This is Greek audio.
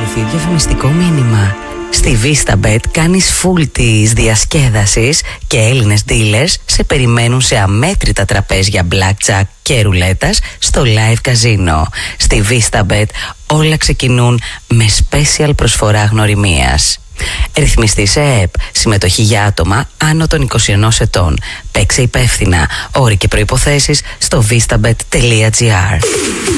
ακολουθεί διαφημιστικό μήνυμα. Στη VistaBet κάνεις full της διασκέδασης και Έλληνες dealers σε περιμένουν σε αμέτρητα τραπέζια blackjack και ρουλέτας στο live casino. Στη VistaBet όλα ξεκινούν με special προσφορά γνωριμίας. Ρυθμιστή σε ΕΕΠ. Συμμετοχή για άτομα άνω των 21 ετών. Παίξε υπεύθυνα. Όροι και προϋποθέσεις στο vistabet.gr.